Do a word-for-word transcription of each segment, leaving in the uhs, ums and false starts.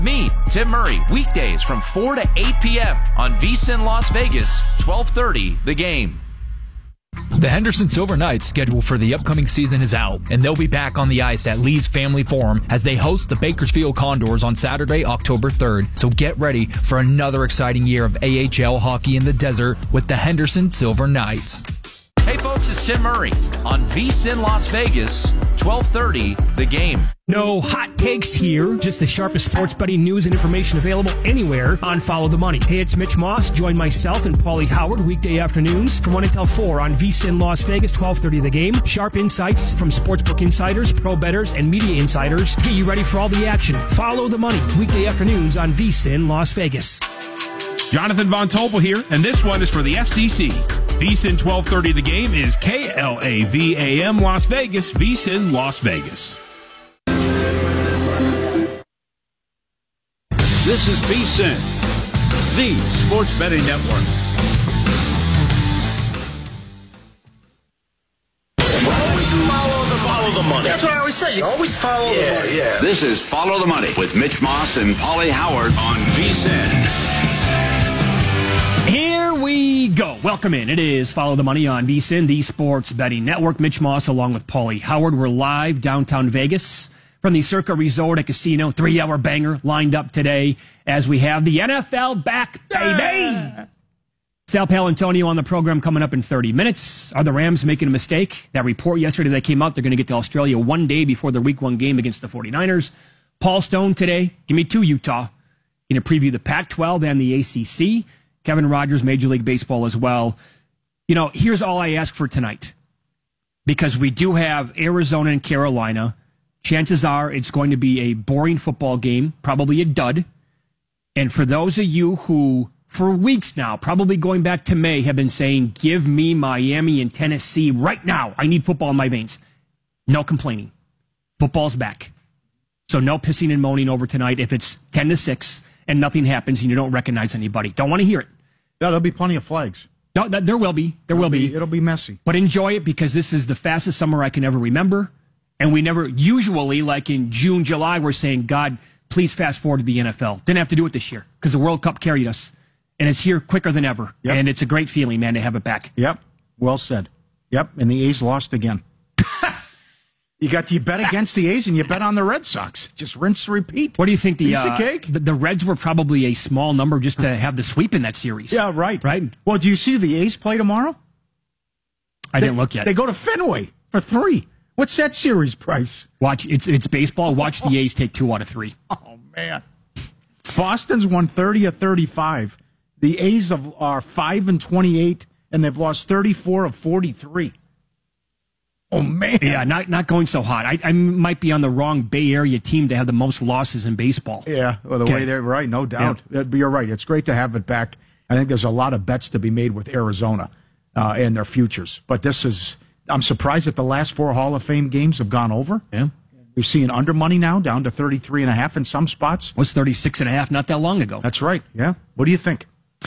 Me, Tim Murray, weekdays from four to eight p.m. on VSiN Las Vegas, twelve thirty The Game. The Henderson Silver Knights schedule for the upcoming season is out, and they'll be back on the ice at Lee's Family Forum as they host the Bakersfield Condors on Saturday, October third. So get ready for another exciting year of A H L hockey in the desert with the Henderson Silver Knights. Hey folks, it's Tim Murray on VSiN Las Vegas, twelve thirty The Game. No hot takes here, just the sharpest sports betting news and information available anywhere on Follow the Money. Hey, it's Mitch Moss. Join myself and Paulie Howard weekday afternoons from one until four on VSiN Las Vegas, twelve thirty The Game. Sharp insights from sportsbook insiders, pro bettors, and media insiders to get you ready for all the action. Follow the Money weekday afternoons on VSiN Las Vegas. Jonathan Von Tobel here, and this one is for the F C C. VSiN twelve thirty The Game is K L A V A M Las Vegas, VSiN Las Vegas. This is VSiN, the sports betting network. Always follow the, follow the money. That's what I always say. You always follow yeah, the money. Yeah. This is Follow the Money with Mitch Moss and Paulie Howard on VSiN. Here we go. Welcome in. It is Follow the Money on VSiN, the sports betting network. Mitch Moss along with Paulie Howard. We're live downtown Vegas from the Circa Resort and Casino. Three-hour banger lined up today as we have the N F L back, baby. Yeah. Sal Paolantonio on the program coming up in thirty minutes. Are the Rams making a mistake? That report yesterday that came out, they're going to get to Australia one day before their week one game against the forty-niners. Paul Stone today. Give me two, Utah. Going to preview the Pac twelve and the A C C. Kevin Rogers, Major League Baseball as well. You know, here's all I ask for tonight. Because we do have Arizona and Carolina. Chances are it's going to be a boring football game, probably a dud. And for those of you who, for weeks now, probably going back to May, have been saying, give me Miami and Tennessee right now. I need football in my veins. No complaining. Football's back. So no pissing and moaning over tonight if it's ten to six. And nothing happens and you don't recognize anybody. Don't want to hear it. Yeah, there'll be plenty of flags. No, th- there will be. There it'll will be. be. It'll be messy. But enjoy it because this is the fastest summer I can ever remember. And we never, usually, like in June, July, we're saying, God, please fast forward to the N F L. Didn't have to do it this year because the World Cup carried us. And it's here quicker than ever. Yep. And it's a great feeling, man, to have it back. Yep. Well said. Yep. And the A's lost again. You got you bet against the A's and you bet on the Red Sox. Just rinse and repeat. What do you think? The, Piece uh, of cake? the the Reds were probably a small number just to have the sweep in that series. Yeah, right. Right. Well, do you see the A's play tomorrow? I they, didn't look yet. They go to Fenway for three. What's that series price? Watch. It's it's baseball. Watch the A's take two out of three. Oh man. Boston's won thirty of thirty-five. The A's have, are five and twenty-eight, and they've lost thirty-four of forty-three. Oh, man. Yeah, not not going so hot. I, I might be on the wrong Bay Area team to have the most losses in baseball. Yeah, well, the okay. way they're right, no doubt. Yeah. You're right. It's great to have it back. I think there's a lot of bets to be made with Arizona uh, and their futures. But this is, I'm surprised that the last four Hall of Fame games have gone over. Yeah. We're seeing under money now, down to thirty-three and a half in some spots. Was thirty-six and a half not that long ago. That's right. Yeah. What do you think?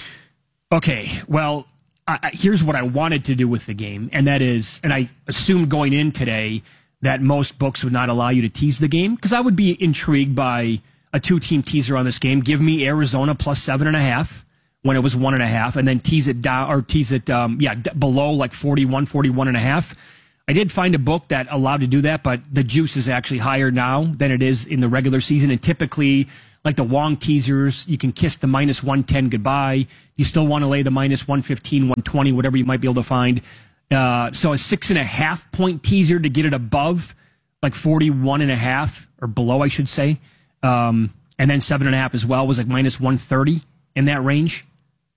Okay, well, I, here's what I wanted to do with the game, and that is, and I assumed going in today that most books would not allow you to tease the game, because I would be intrigued by a two-team teaser on this game. Give me Arizona plus seven and a half when it was one and a half, and then tease it down, or tease it, um, yeah, d- below like forty-one, forty-one and a half. I did find a book that allowed to do that, but the juice is actually higher now than it is in the regular season, and typically, like the Wong teasers, you can kiss the minus one ten goodbye. You still want to lay the minus one fifteen, one twenty, whatever you might be able to find. Uh, so a six and a half point teaser to get it above like forty-one and a half or below, I should say. Um, and then seven and a half as well was like minus one thirty in that range.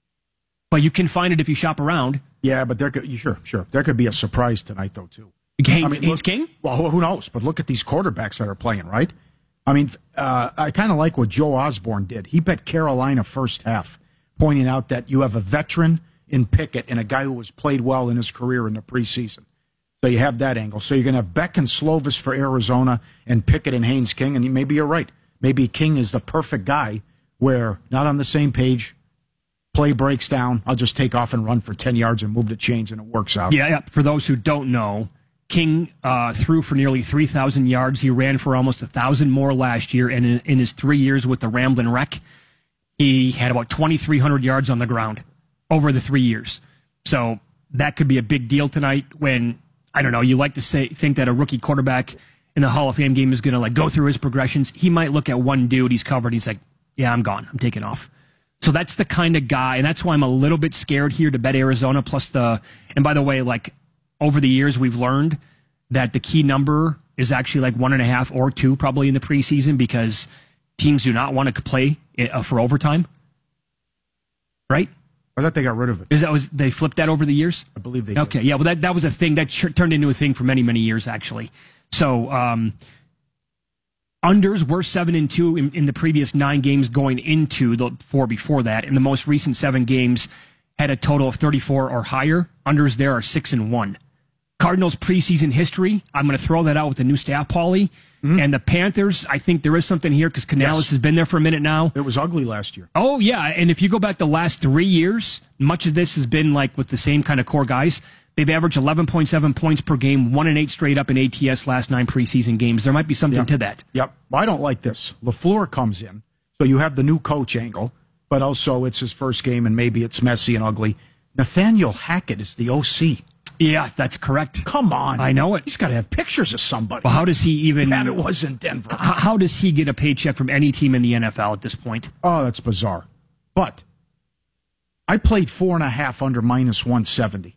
But you can find it if you shop around. Yeah, but there could, sure, sure. There could be a surprise tonight, though, too. Haynes, I mean, Haynes look, King? Well, who knows? But look at these quarterbacks that are playing, right? I mean, uh, I kind of like what Joe Osborne did. He bet Carolina first half, pointing out that you have a veteran in Pickett and a guy who has played well in his career in the preseason. So you have that angle. So you're going to have Beck and Slovis for Arizona and Pickett and Haynes King, and maybe you're right. Maybe King is the perfect guy where not on the same page, play breaks down, I'll just take off and run for ten yards and move the chains, and it works out. Yeah, yeah. For those who don't know, King uh, threw for nearly three thousand yards. He ran for almost one thousand more last year. And in, in his three years with the Ramblin' Wreck, he had about twenty-three hundred yards on the ground over the three years. So that could be a big deal tonight when, I don't know, you like to say think that a rookie quarterback in the Hall of Fame game is going to like go through his progressions. He might look at one dude he's covered. He's like, yeah, I'm gone. I'm taking off. So that's the kind of guy, and that's why I'm a little bit scared here to bet Arizona. Plus the, and by the way, like over the years we've learned that the key number is actually like one and a half or two probably in the preseason because teams do not want to play uh, for overtime. Right? I thought they got rid of it. Is that was they flipped that over the years? I believe they did. Okay, yeah, well that that was a thing that ch- turned into a thing for many many years actually. So um, unders were seven and two in, in the previous nine games going into the four before that. In the most recent seven games, had a total of thirty-four or higher. Unders there are six and one. Cardinals preseason history. I'm going to throw that out with the new staff, Paulie. Mm-hmm. And the Panthers, I think there is something here because Canales yes. has been there for a minute now. It was ugly last year. Oh, yeah. And if you go back the last three years, much of this has been like with the same kind of core guys. They've averaged eleven point seven points per game, one and eight straight up in A T S last nine preseason games. There might be something yep. to that. Yep. Well, I don't like this. LaFleur comes in, so you have the new coach angle, but also it's his first game and maybe it's messy and ugly. Nathaniel Hackett is the O C. Yeah, that's correct. Come on. I know it. He's got to have pictures of somebody. Well, how does he even... And it was in Denver. How, how does he get a paycheck from any team in the N F L at this point? Oh, that's bizarre. But I played four and a half under minus one seventy.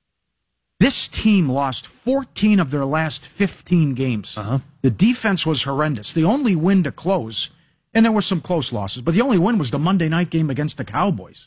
This team lost fourteen of their last fifteen games. Uh-huh. The defense was horrendous. The only win to close, and there were some close losses, but the only win was the Monday night game against the Cowboys.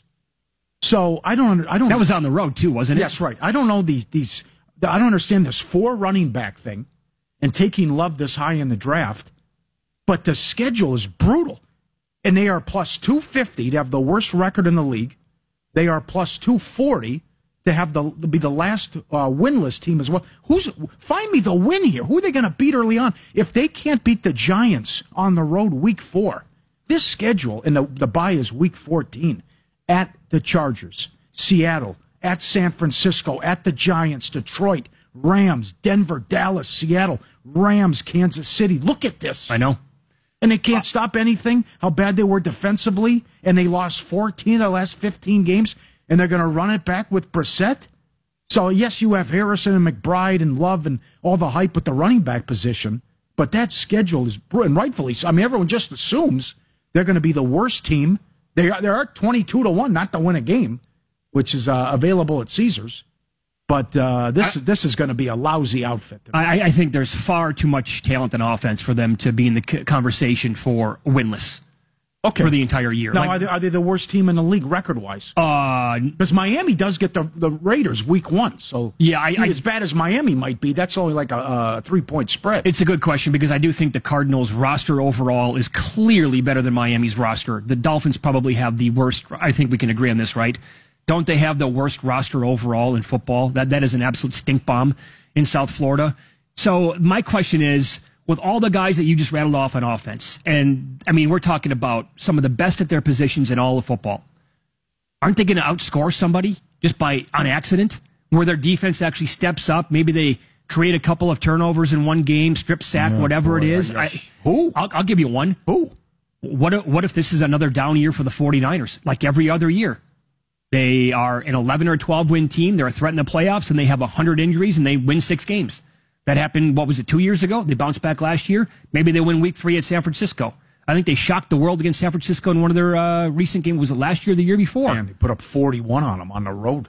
So I don't, I don't. That was on the road too, wasn't it? Yes, right. I don't know these, these. I don't understand this four running back thing, and taking Love this high in the draft. But the schedule is brutal, and they are plus two fifty to have the worst record in the league. They are plus two forty to have the to be the last uh, winless team as well. Who's find me the win here? Who are they going to beat early on? If they can't beat the Giants on the road week four, this schedule and the the bye is week fourteen. At the Chargers, Seattle, at San Francisco, at the Giants, Detroit, Rams, Denver, Dallas, Seattle, Rams, Kansas City. Look at this. I know. And they can't stop anything, how bad they were defensively, and they lost fourteen of the last fifteen games, and they're going to run it back with Brissett? So, yes, you have Harrison and McBride and Love and all the hype with the running back position, but that schedule is, and rightfully so. I mean, everyone just assumes they're going to be the worst team. They are, they are twenty-two to one not to win a game, which is uh, available at Caesars. But uh, this I, this is going to be a lousy outfit. I, I think there's far too much talent and offense for them to be in the conversation for winless okay. for the entire year. Now, like, are, they, are they the worst team in the league record-wise? Uh, because Miami does get the, the Raiders week one. So yeah, I, I, as bad as Miami might be, that's only like a, a three-point spread. It's a good question because I do think the Cardinals' roster overall is clearly better than Miami's roster. The Dolphins probably have the worst. I think we can agree on this, right? Don't they have the worst roster overall in football? That That is an absolute stink bomb in South Florida. So my question is, with all the guys that you just rattled off on offense, and, I mean, we're talking about some of the best at their positions in all of football, aren't they going to outscore somebody just by on accident, where their defense actually steps up? Maybe they create a couple of turnovers in one game, strip sack, oh, whatever boy, it is. I, Who? I'll, I'll give you one. Who? What if, what if this is another down year for the 49ers, like every other year? They are an eleven or twelve win team. They're a threat in the playoffs, and they have one hundred injuries, and they win six games. That happened, what was it, two years ago? They bounced back last year. Maybe they win week three at San Francisco. I think they shocked the world against San Francisco in one of their uh, recent games. Was it last year or the year before? Man, they put up forty-one on them on the road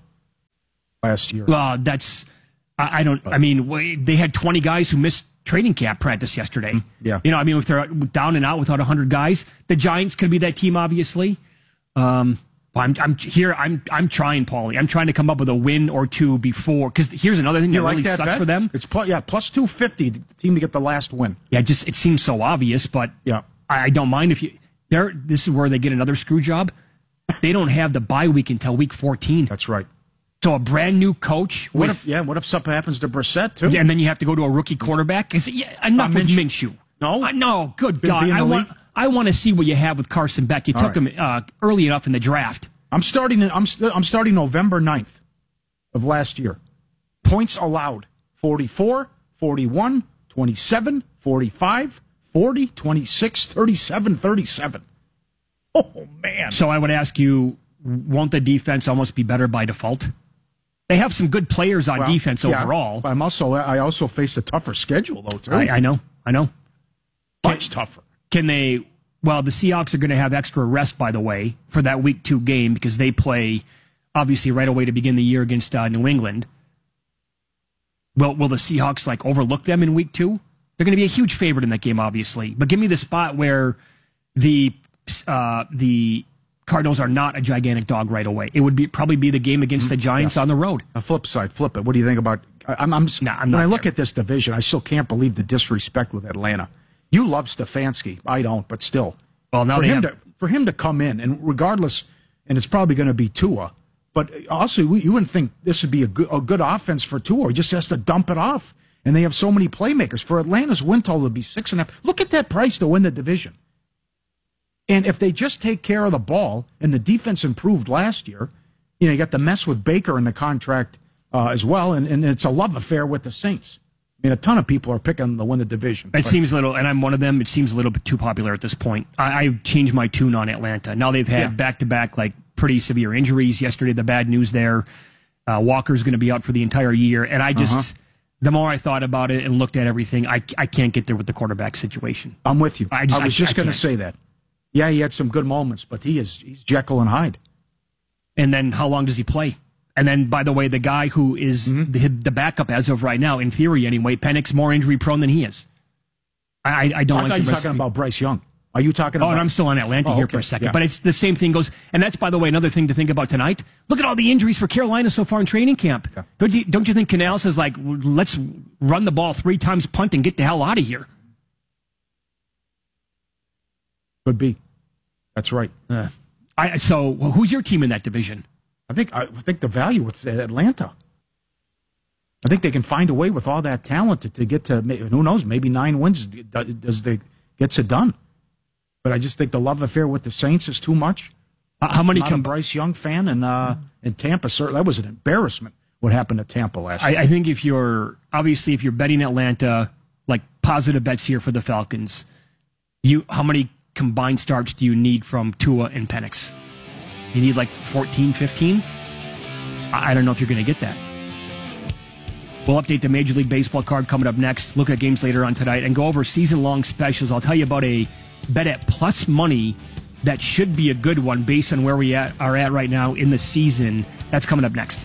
last year. Well, that's, I, I don't, I mean, they had twenty guys who missed training camp practice yesterday. Yeah. You know, I mean, if they're down and out without one hundred guys, the Giants could be that team, obviously. Um, I'm, I'm here. I'm, I'm trying, Paulie. I'm trying to come up with a win or two before. Because here's another thing that like really that sucks bet? for them. It's plus, yeah, plus two fifty. The team to get the last win. Yeah, just it seems so obvious, but yeah, I, I don't mind if you. They're, this is where they get another screw job. They don't have the bye week until week fourteen. That's right. So a brand new coach. What with, if yeah? What if something happens to Brissett too? Yeah, and then you have to go to a rookie quarterback. Is it, yeah, enough uh, with Minshew. No, uh, no. Good Been God, I want. I want to see what you have with Carson Beck. You All took right. him uh, early enough in the draft. I'm starting. I'm I'm starting November ninth of last year. Points allowed forty-four, forty-one, twenty-seven, forty-five, forty, twenty-six, thirty-seven, thirty-seven. Oh, man. So I would ask you, won't the defense almost be better by default? They have some good players on well, defense yeah, overall. I'm also, I also face a tougher schedule, though, too. I, I know, I know. Much tougher. Can they, well, the Seahawks are going to have extra rest, by the way, for that week two game because they play, obviously, right away to begin the year against uh, New England. Will, will the Seahawks, like, overlook them in week two? They're going to be a huge favorite in that game, obviously. But give me the spot where the uh, the Cardinals are not a gigantic dog right away. It would be probably be the game against the Giants yeah. on the road. A flip side, flip it. What do you think about? I'm, I'm, nah, I'm when not I look there. at this division, I still can't believe the disrespect with Atlanta. You love Stefanski, I don't, but still. Well, now for they him have, to for him to come in and regardless, and it's probably going to be Tua, but also you wouldn't think this would be a good, a good offense for Tua. He just has to dump it off, and they have so many playmakers. For Atlanta's win total to be six and a half, look at that price to win the division. And if they just take care of the ball, and the defense improved last year, you know, you got the mess with Baker in the contract uh, as well, and, and it's a love affair with the Saints. I mean, a ton of people are picking them to win the division. It but, seems a little, and I'm one of them, it seems a little bit too popular at this point. I, I've changed my tune on Atlanta. Now they've had Yeah. back-to-back, like, pretty severe injuries. Yesterday, the bad news there. Uh, Walker's going to be out for the entire year. And I just, Uh-huh. the more I thought about it and looked at everything, I, I can't get there with the quarterback situation. I'm with you. I I, just- was I- just I going to can't. say that. Yeah, he had some good moments, but he is he's Jekyll and Hyde. And then how long does he play? And then, by the way, the guy who is Mm-hmm. the, the backup as of right now, in theory anyway, Penix more injury prone than he is. I, I, I don't I like thought the you were recipe. talking about Bryce Young. Are you talking Oh, about? and I'm still on Atlanta Oh, here okay. for a second. Yeah. But it's the same thing goes, and that's, by the way, another thing to think about tonight. Look at all the injuries for Carolina so far in training camp. Yeah. Don't you don't you think Canales is like, let's run the ball three times, punt, and get the hell out of here? Could be. That's right. Uh, I so who's your team in that division? I think I think the value with Atlanta. I think they can find a way with all that talent to, to get to, who knows, maybe nine wins does they gets it done. But I just think the love affair with the Saints is too much. Uh, how many I'm not com- a Bryce Young fan, and uh, in Tampa, certainly that was an embarrassment. What happened to Tampa last I, year? I think if you're obviously if you're betting Atlanta, like positive bets here for the Falcons, you how many combined starts do you need from Tua and Penix? You need like fourteen, fifteen? I, I don't know if you're going to get that. We'll update the Major League Baseball card coming up next. Look at games later on tonight and go over season-long specials. I'll tell you about a bet at plus money that should be a good one based on where we at, are at right now in the season. That's coming up next.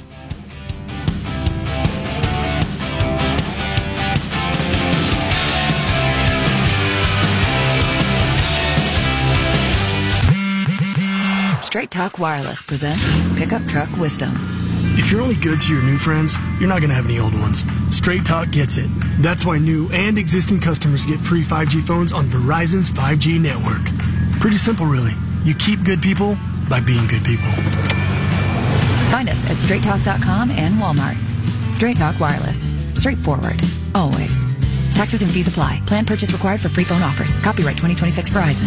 Straight Talk Wireless presents Pickup Truck Wisdom. If you're only good to your new friends, you're not going to have any old ones. Straight Talk gets it. That's why new and existing customers get free five G phones on Verizon's five G network. Pretty simple, really. You keep good people by being good people. Find us at straight talk dot com and Walmart. Straight Talk Wireless. Straightforward. Always. Taxes and fees apply. Plan purchase required for free phone offers. Copyright twenty twenty-six Verizon.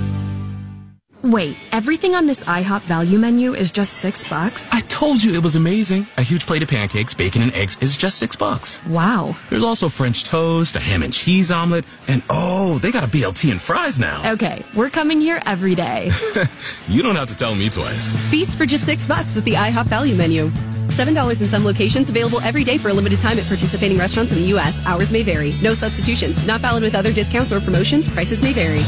Wait, everything on this IHOP value menu is just six bucks? I told you it was amazing. A huge plate of pancakes, bacon, and eggs is just six bucks. Wow. There's also French toast, a ham and cheese omelet, and oh, they got a B L T and fries now. Okay, we're coming here every day. You don't have to tell me twice. Feast for just six bucks with the IHOP value menu. Seven dollars in some locations, available every day for a limited time at participating restaurants in the U S. Hours may vary. No substitutions. Not valid with other discounts or promotions. Prices may vary.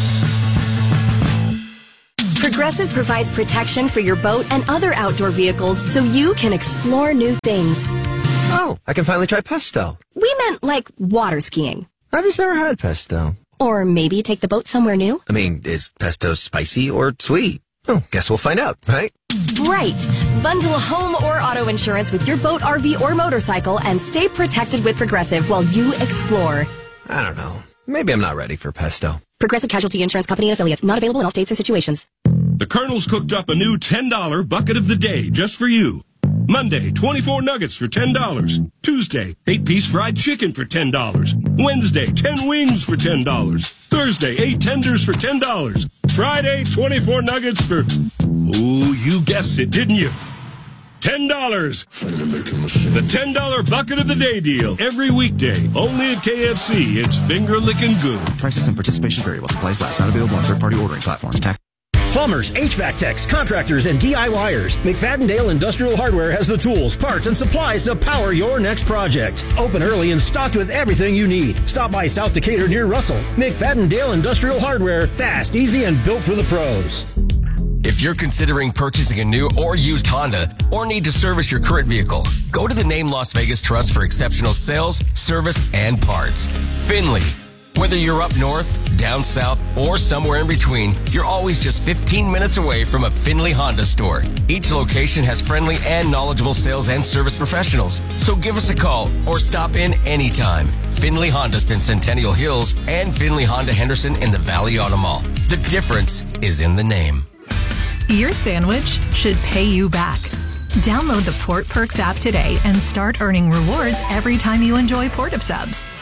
Progressive provides protection for your boat and other outdoor vehicles so you can explore new things. Oh, I can finally try pesto. We meant like water skiing. I've just never had pesto. Or maybe take the boat somewhere new. I mean, is pesto spicy or sweet? Oh, guess we'll find out, right? Right. Bundle home or auto insurance with your boat, R V, or motorcycle and stay protected with Progressive while you explore. I don't know. Maybe I'm not ready for pesto. Progressive Casualty Insurance Company and affiliates. Not available in all states or situations. The Colonel's cooked up a new ten dollar bucket of the day just for you. Monday, twenty-four nuggets for ten dollars. Tuesday, eight piece fried chicken for ten dollars. Wednesday, ten wings for ten dollars. Thursday, eight tenders for ten dollars. Friday, twenty-four nuggets for... Oh, you guessed it, didn't you? ten dollars. The ten dollar bucket of the day deal. Every weekday. Only at K F C. It's finger-licking good. Prices and participation vary while supplies last. Not available on third-party ordering platforms. Tax. Plumbers, H V A C techs, contractors, and DIYers. McFadden-Dale Industrial Hardware has the tools, parts, and supplies to power your next project. Open early and stocked with everything you need. Stop by South Decatur near Russell. McFadden-Dale Industrial Hardware. Fast, easy, and built for the pros. If you're considering purchasing a new or used Honda or need to service your current vehicle, go to the Name Las Vegas Trust for exceptional sales, service, and parts. Finley. Whether you're up north, down south, or somewhere in between, you're always just fifteen minutes away from a Finley Honda store. Each location has friendly and knowledgeable sales and service professionals. So give us a call or stop in anytime. Finley Honda in Centennial Hills and Finley Honda Henderson in the Valley Auto Mall. The difference is in the name. Your sandwich should pay you back. Download the Port Perks app today and start earning rewards every time you enjoy Port of Subs.